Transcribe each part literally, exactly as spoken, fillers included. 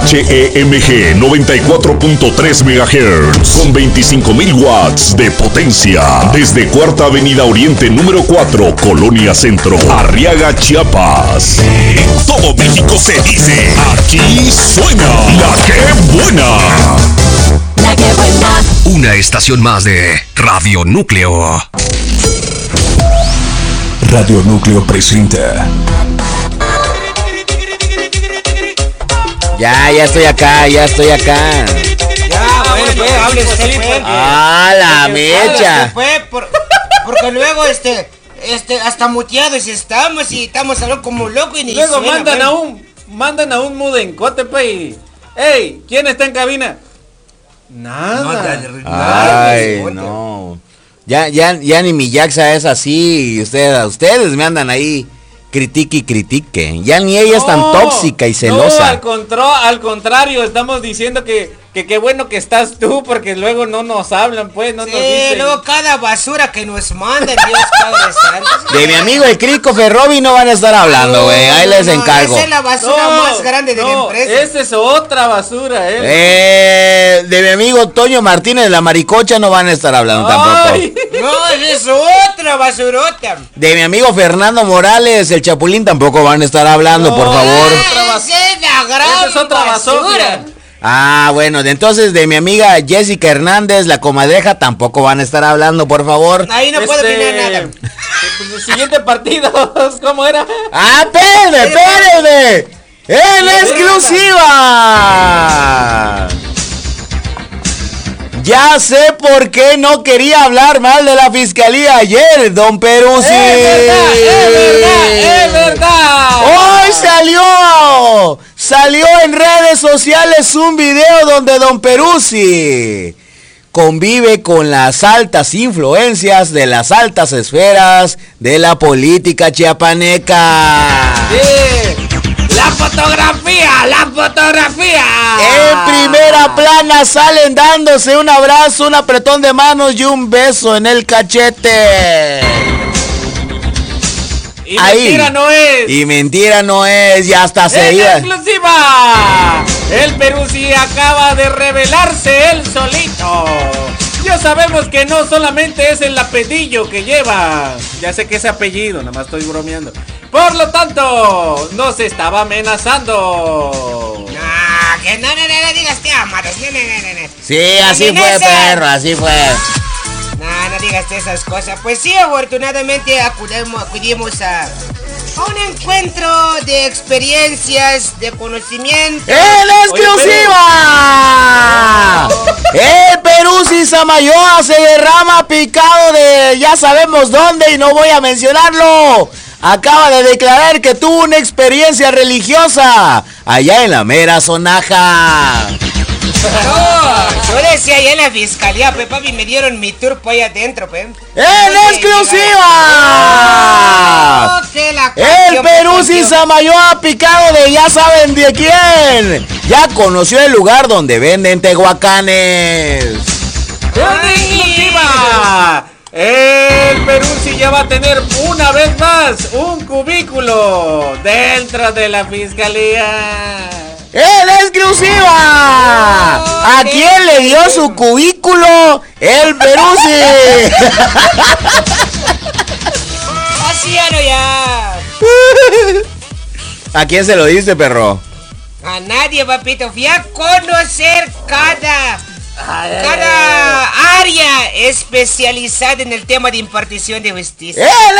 H E M G noventa y cuatro punto tres megahertz con veinticinco mil watts de potencia. Desde Cuarta Avenida Oriente número cuatro, Colonia Centro, Arriaga, Chiapas. En todo México se dice, aquí suena La Que Buena. La Que Buena. Una estación más de Radio Núcleo. Radio Núcleo presenta. Ya, ya estoy acá, ya estoy acá. Ya, bueno, pues, hable usted, pues. Ah, la mecha. Pues, por, porque luego, este, este, hasta muteados estamos y estamos hablando como locos y ni luego suena, mandan pues. a un, mandan a un mudencote, pues. Ey, ¿quién está en cabina? Nada. Ay, no. Ya, ya, ya ni mi Jaxa es así. Y ustedes, ustedes me andan ahí. Critique y critique. Ya ni ella es tan No, tóxica y celosa. No, al, contro, al contrario, estamos diciendo que que qué bueno que estás tú, porque luego no nos hablan, pues, no Sí, nos dicen. luego cada basura que nos mandan, Dios Padre Santo. De mi amigo el Crico Ferrovi no van a estar hablando, güey. Ahí les No, encargo. Esa es la basura No, más grande de la no, empresa. esa es otra basura, eh. Eh, de mi amigo Toño Martínez de la Maricocha no van a estar hablando Ay. tampoco. No, es otra basurota. De mi amigo Fernando Morales, el Chapulín, tampoco van a estar hablando, No. por favor. Esa es la gran Esa es otra basura. basura. Ah, bueno, de entonces de mi amiga Jessica Hernández, la comadreja, tampoco van a estar hablando, por favor. Ahí no puedo opinar nada. Pues, el siguiente partido, ¿cómo era? ¡Ah, espérenme, espérenme! ¡En exclusiva! Ya sé por qué no quería hablar mal de la fiscalía ayer, don Peruzzi. ¡Es verdad, es verdad, es verdad! Hoy salió, salió en redes sociales un video donde don Peruzzi convive con las altas influencias de las altas esferas de la política chiapaneca. Sí. ¡La fotografía! ¡La fotografía! En primera plana salen dándose un abrazo, un apretón de manos y un beso en el cachete. Y Ahí. mentira no es. Y mentira no es, ya hasta se ¡En iba. exclusiva! El Peruzzi acaba de revelarse él solito. Ya sabemos que no solamente es el apellido que lleva. Ya sé que es apellido, nada más estoy bromeando. Por lo tanto, no se estaba amenazando. No, que no, no, no, no digas te amados. No, no, no, no. Sí, así fue, perro, así fue. No, no digas esas cosas. Pues sí, afortunadamente acudimos, acudimos a, a un encuentro de experiencias, de conocimiento. ¡En exclusiva! El Peruzzi Samayoa se derrama picado de ya sabemos dónde y no voy a mencionarlo. Acaba de declarar que tuvo una experiencia religiosa allá en la mera Sonaja. No, yo decía allá en la fiscalía, pues papi, me dieron mi tour por allá adentro, pues. ¡En exclusiva! No, que la El canción, Peruzzi canción. Samayoa picado de ya saben de quién. Ya conoció el lugar donde venden tehuacanes. ¡En exclusiva! El Peruzzi ya va a tener una vez más un cubículo dentro de la fiscalía. ¡En exclusiva! ¿A quién le dio su cubículo? El Peruzzi. Así ya no ya. ¿A quién se lo diste, perro? A nadie, papito. Fui a conocer cada, cada área especializada en el tema de impartición de justicia. ¡En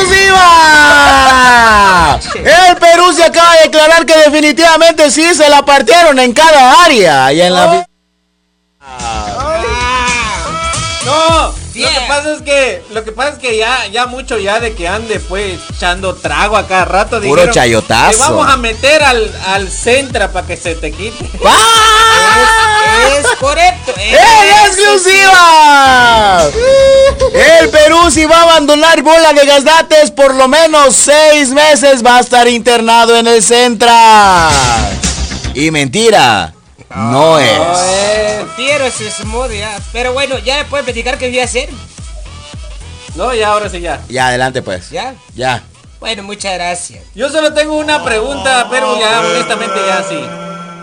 exclusiva! El Peruzzi acaba de declarar que definitivamente sí se la partieron en cada área. Y en la... No, Yeah. lo que pasa es que lo que pasa es que ya ya mucho ya de que ande pues echando trago a cada rato. Puro dijeron, chayotazo. "Te vamos a meter al al Centra para que se te quite." ¡Ah! Es, es correcto. es- ¡En exclusiva! El Peruzzi va a abandonar Bola de Gaznates por lo menos seis meses. Va a estar internado en el Centra. Y mentira, no es. Prefiero ese modo ya. Pero bueno, ya le puedes platicar qué voy a hacer. No, ya ahora sí ya. Ya, adelante pues. ¿Ya? Ya. Bueno, muchas gracias. Yo solo tengo una pregunta, pero ya honestamente ya sí.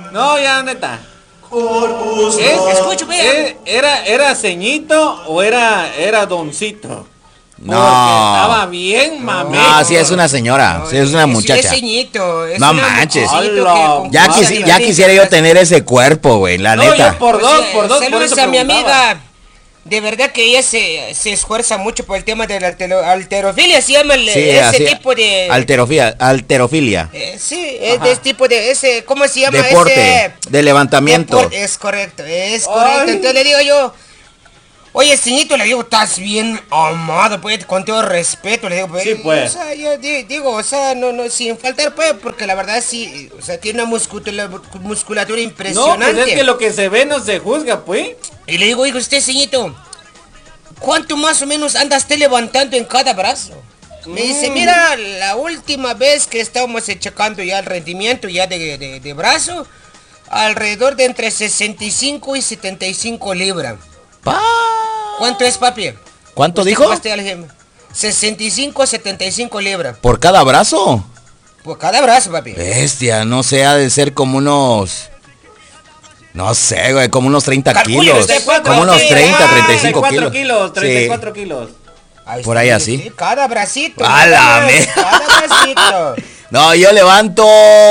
No, ya, neta. ¿Eh? Escucho, ¿Eh? ¿Era, era ceñito o era, era doncito? No. Porque estaba bien, mami. No, sí es una señora, sí es una muchacha. Es ceñito, es No una manches. muchachito Hola. que con Ya, cosas quisi- ya bonitas. quisiera yo tener ese cuerpo, güey, la No, neta. yo por Pues, dos, eh, por dos, por saludos eso a mi preguntaba. amiga. De verdad que ella se, se esfuerza mucho por el tema de la altero- alterofilia, se llama el- Sí, ese así, tipo de... Alterofilia, alterofilia. eh, sí, es de ese tipo de ese, ¿cómo se llama Deporte, ese? de levantamiento. Deporte, es correcto, es correcto. Ay. Entonces le digo yo, oye, ceñito, le digo, estás bien amado, pues, con todo respeto, le digo, pues, Sí, pues. o sea, yo di- digo, o sea, no, no, sin faltar, pues, porque la verdad sí, o sea, tiene una musculatura, musculatura No, impresionante. pues es que lo que se ve no se juzga, pues. Y le digo, oiga usted, ceñito, ¿cuánto más o menos anda usted levantando en cada brazo? Me dice, mira, la última vez que estábamos eh, checando ya el rendimiento ya de, de, de brazo, alrededor de entre sesenta y cinco y setenta y cinco libras. Pa. ¿Cuánto es, papi? ¿Cuánto ¿Usted dijo? cómo está el ejemplo? sesenta y cinco a setenta y cinco libras. ¿Por cada brazo? Por cada brazo, papi. Bestia, no sé, ha de ser como unos... No sé, güey, como unos treinta Calcule kilos. usted cuánto Como unos tiene. treinta, Ah, treinta y cinco treinta y cuatro kilos. kilos, treinta y Sí. cuatro kilos. Ahí por está, ahí mire, así. sí, cada bracito. A la nada más, me- Cada bracito. No, yo levanto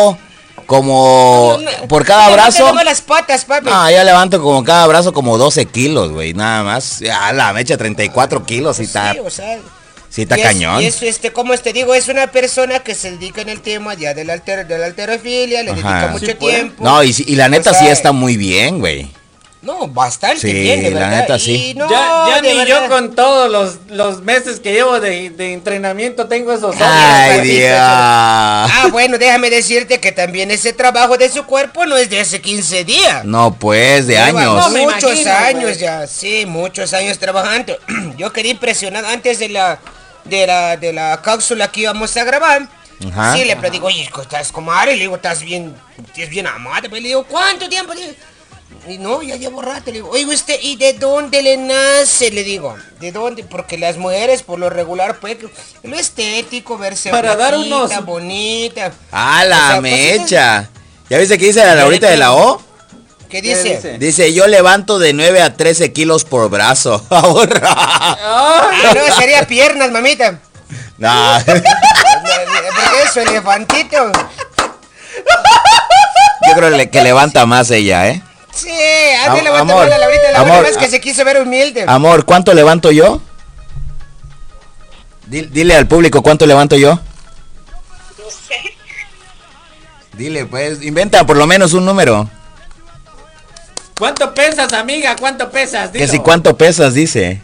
como... No, no, Por cada levanta brazo... nomás las patas, papi. Ah, yo levanto como cada brazo como doce kilos, güey, nada más. A la mecha, treinta y cuatro kilos, sí está, Sí, o sea, sí está y es- cañón. Y eso, este, como te digo, es una persona que se dedica en el tema ya de la, alter, de la alterofilia, le Ajá. dedica mucho Sí, pues. tiempo. No, y, sí- y la neta O sí sea, está muy bien, güey. No, bastante Sí, bien, de la verdad. neta, sí. Y no, ya ya de ni verdad. yo con todos los, los meses que llevo de, de entrenamiento tengo esos ojos. Ay, güey. Dios. Ah, bueno, déjame decirte que también ese trabajo de su cuerpo no es de hace quince días. No, pues, de Lleva años. No, me muchos imagino, años güey. ya, sí, muchos años trabajando. Yo quedé impresionado antes de la de la de la cápsula que íbamos a grabar. Ajá. Sí, le platico, oye, estás comadre, le digo, estás bien, estás bien amada, pero le digo, ¿cuánto tiempo? Le digo, y no, ya llevo rato, le digo, oye, usted, ¿y de dónde le nace? Le digo, ¿de dónde? Porque las mujeres, por lo regular, pues, lo estético, verse Para dar flaquita, unos- bonita. A O la sea, mecha. ¿Ya viste qué dice la Laurita de la O? ¿Qué ¿Qué dice? dice? Dice, yo levanto de nueve a trece kilos por brazo. Ahorra. Ah, no, sería piernas, mamita. No. Porque eso, elefantito. Yo creo le- que levanta más ella, ¿eh? Sí, ande Am- levantando amor, la Laurita, la amor, verdad es que a- se quiso ver humilde. Amor, ¿cuánto levanto yo? Dile, dile al público cuánto levanto yo. Dile, pues, inventa por lo menos un número. ¿Cuánto pesas, amiga? ¿Cuánto pesas? Que Dilo. si cuánto pesas, dice.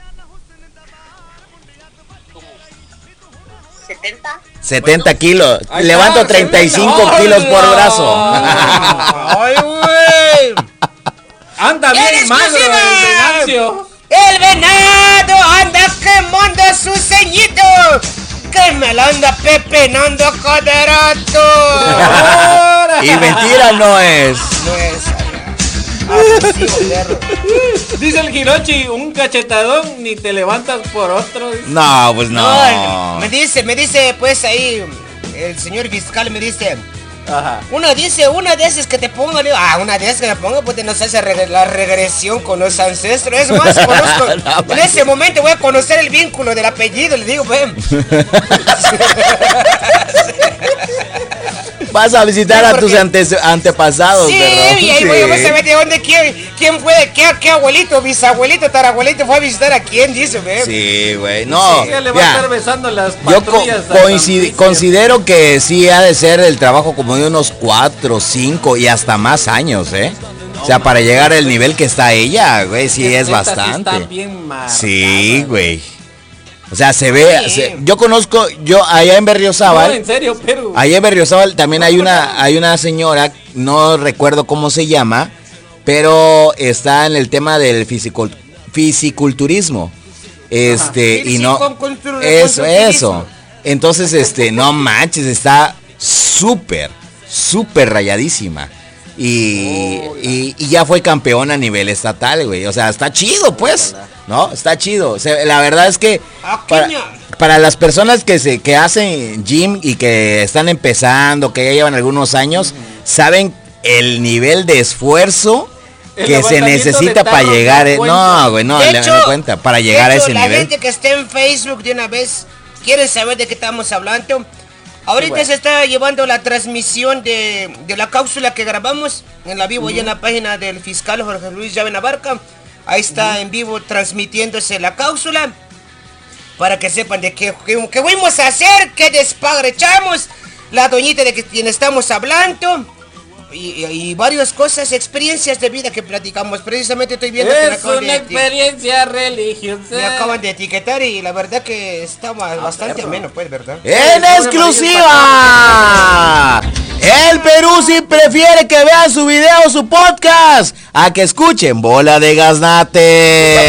setenta. setenta kilos. Ahí Levanto está, treinta y cinco tremendo. kilos por ¡Hola! brazo. ¡Ay, güey! Anda bien ¡En magro exclusiva! el Venancio. ¡El venado anda quemando su ceñito! ¡Que me la anda pepenando cada rato! Ahora. Y mentira no es. No es, abusivo, perro. Dice el Hirochi, un cachetadón ni te levantas por otro. dice. No, pues No, no. me dice, me dice, pues ahí, el señor fiscal me dice, Ajá. una dice, una de esas que te ponga, le digo, ah, una de esas que me ponga, pues nos hace re- la regresión con los ancestros. Es más, conozco, No, en ese momento voy a conocer el vínculo del apellido, le digo, ven. Vas a visitar Sí, a tus porque- ante- antepasados, Sí, perro. y ahí voy, vas a ver de dónde, quién, quién fue, qué, qué abuelito, bisabuelito, tarabuelito fue a visitar a quién, dice, ve. Sí, güey. No, Sí, le va a mira, estar besando las yo co- patrullas. a coincid- San considero que sí ha de ser el trabajo como de unos cuatro, cinco y hasta más años, ¿eh? O sea, para llegar al nivel que está ella, güey, sí Cristian. es Esta sí bastante. está bien marcada, Sí, güey. O sea, se ve, Sí. se- yo conozco, yo allá en No, Berriozábal, en serio, pero. allá en Berriozábal también hay una, hay una señora, no recuerdo cómo se llama, pero está en el tema del fisicul- fisiculturismo. Este, Ajá. y no, Fisicocultur- eso, culturismo. eso. Entonces, este, no manches, está súper, súper rayadísima. Y, y, y ya fue campeona a nivel estatal, güey. O sea, está chido, pues. ¿No? Está chido. O sea, la verdad es que Ah, para, coño. para las personas que se que hacen gym y que están empezando, que ya llevan algunos años, saben el nivel de esfuerzo El que se levantamiento necesita de para tarros, llegar. da eh, cuenta. No, güey, no, De le hecho- me cuenta. Para llegar de a hecho, ese la nivel. gente que está en Facebook de una vez quiere saber de qué estamos hablando. Ahorita Sí, bueno. se está llevando la transmisión de, de la cápsula que grabamos en la vivo, y en la página del fiscal Jorge Luis Llave Navarca. Ahí está en vivo transmitiéndose la cápsula. Para que sepan de qué, qué, qué fuimos a hacer, qué despagar echamos, la doñita de que quien estamos hablando. Y, y, y varias cosas, experiencias de vida que platicamos. Precisamente estoy viendo que me Es acaban una de, experiencia religiosa. me acaban de etiquetar, y la verdad que está ba- bastante perro. ameno, pues, ¿verdad? ¡En exclusiva! El Peruzzi prefiere que vean su video o su podcast a que escuchen Bola de Gaznates.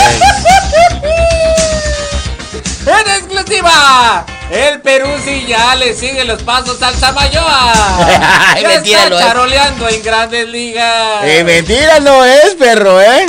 ¡En exclusiva! El Peruzzi ya le sigue los pasos al Samayoa. Ay, Ya mentira, está lo es. charoleando en Grandes Ligas. Eh, mentira no es, perro, ¿eh?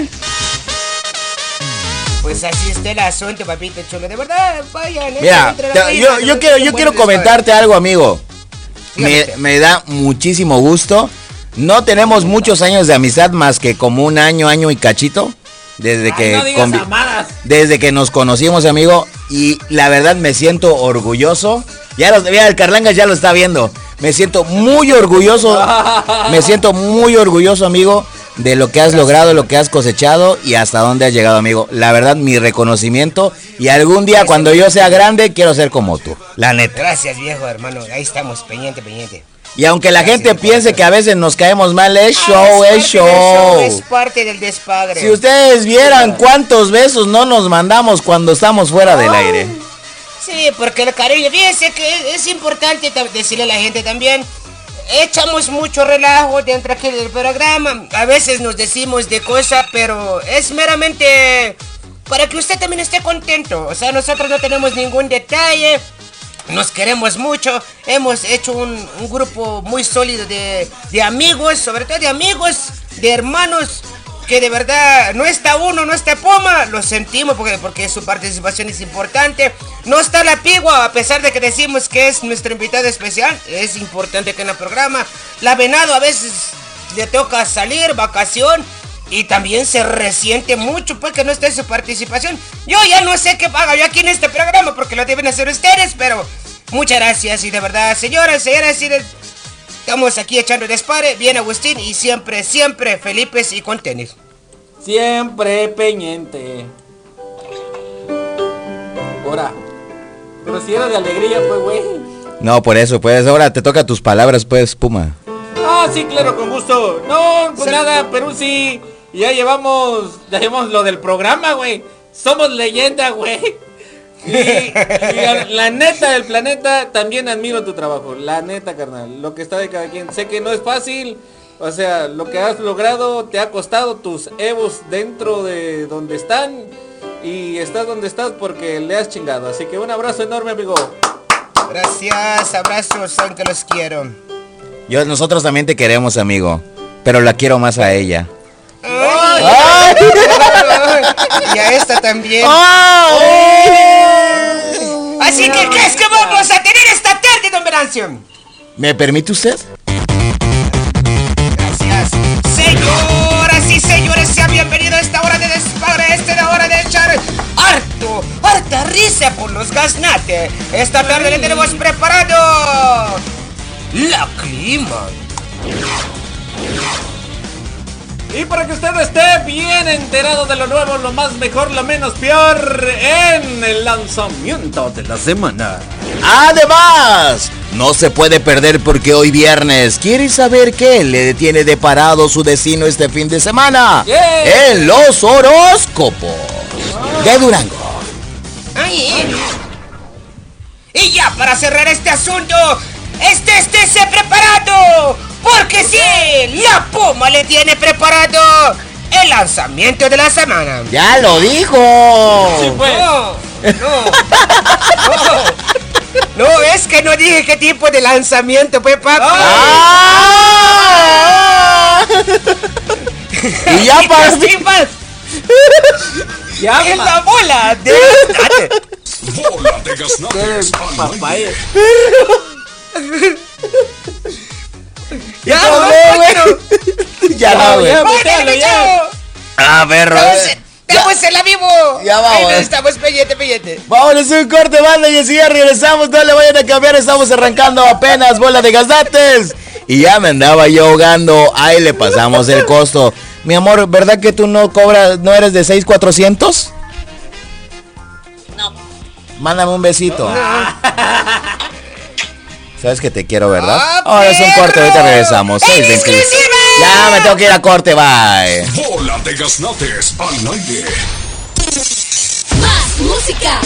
Pues así está el asunto, papito chulo. De verdad, vayan. eh, Mira, entre la te- página, yo, de yo verdad, quiero, un yo buen quiero despagar. comentarte algo, amigo. Dígame Me, usted. me da muchísimo gusto. No tenemos muchos años de amistad, más que como un año, año y cachito. Desde Ay, que no digas convi- amadas. desde que nos conocimos, amigo, y la verdad me siento orgulloso. Ya lo, mira, el Carlangas ya lo está viendo. Me siento muy orgulloso. Me siento muy orgulloso, amigo, de lo que has logrado, lo que has cosechado y hasta dónde has llegado, amigo. La verdad, mi reconocimiento, y algún día cuando yo sea grande quiero ser como tú, la neta. Gracias, viejo hermano. Ahí estamos, pendiente, pendiente. Y aunque la Gracias, gente de piense corazón. que a veces nos caemos mal, es Ah, show, es es parte del show. Es parte del despagre. Si ustedes vieran cuántos besos no nos mandamos cuando estamos fuera del aire. Sí, porque el cariño, fíjense que es importante ta- decirle a la gente también. Echamos mucho relajo dentro aquí del programa. A veces nos decimos de cosas, pero es meramente para que usted también esté contento. O sea, nosotros no tenemos ningún detalle. Nos queremos mucho. Hemos hecho un, un grupo muy sólido de, de amigos, sobre todo de amigos, de hermanos. Que de verdad no está uno, no está Poma, lo sentimos porque, porque su participación es importante. No está la Pigua, a pesar de que decimos que es nuestro invitado especial, es importante que en el programa. La Venado a veces le toca salir, vacación, y también se resiente mucho pues que no esté su participación. Yo ya no sé qué haga yo aquí en este programa porque lo deben hacer ustedes, pero muchas gracias y de verdad, señoras, señoras, y de- estamos aquí echando despare, bien Agustín, y siempre, siempre Felipes y con tenis. Siempre pendiente. Ahora. Pero si era de alegría, pues, güey. No, por eso, pues ahora te toca tus palabras, pues, Puma. Ah, sí, claro, con gusto. No, pues nada, Peruzzi. Ya llevamos, ya llevamos lo del programa, güey. Somos leyenda, güey. Y, y la, la neta del planeta, también admiro tu trabajo. La neta, carnal. Lo que está de cada quien. Sé que no es fácil. O sea, lo que has logrado te ha costado tus egos dentro de donde están. Y estás donde estás porque le has chingado. Así que un abrazo enorme, amigo. Gracias, abrazos, saben que los quiero. Yo, nosotros también te queremos, amigo, pero la quiero más a ella. Ay, ¡Ay! y a esta también. ¡Ay! Así que, ¿qué es que vamos a tener esta tarde, don Venancio? ¿Me permite usted? Gracias. Señoras y señores, sean bienvenidos a esta hora de despadre, esta es la hora de echar harto, harta risa por los gaznates. Esta tarde le tenemos preparado la clima. Y para que usted esté bien enterado de lo nuevo, lo más mejor, lo menos peor, en el lanzamiento de la semana. Además, no se puede perder porque hoy viernes, ¿quieres saber qué le tiene deparado su destino este fin de semana? Yeah. En los horóscopos de Durango. Ay, eh. Y ya para cerrar este asunto, este estése preparado, porque sí, la Puma le tiene preparado el lanzamiento de la semana. ¡Ya lo dijo! Sí, pues. No, no, no, no, es que no dije qué tipo de lanzamiento, pues, papi. ¡Ah! Y ya Y para... las tripas Ya, en ma- la bola de... Bola de Gaznates. papaya. Ya, ¿Cómo, no, güey? no, Ya no, güey. ya, ¡Órale, ya. chavo! Ah, perro. Estamos, eh. estamos en la vivo. Ya vamos. Ahí estamos, pellete, pellete. Vámonos un corte, banda, y enseguida regresamos. No le vayan a cambiar, estamos arrancando apenas bola de gaznates. Y ya me andaba yo ahogando. Ahí le pasamos el costo. Mi amor, ¿verdad que tú no cobras, no eres de seis mil cuatrocientos? No. Mándame un besito. Sabes que te quiero, ¿verdad? ¡Ah, Ahora es un corte, perro! ahorita regresamos. ¡En seis veintiuno. exclusiva! Ya me tengo que ir a corte, bye. Bola de gaznates al aire. Más música.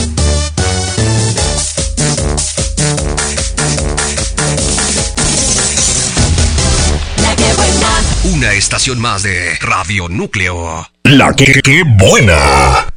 La que buena. Una estación más de Radio Núcleo. La que, que buena.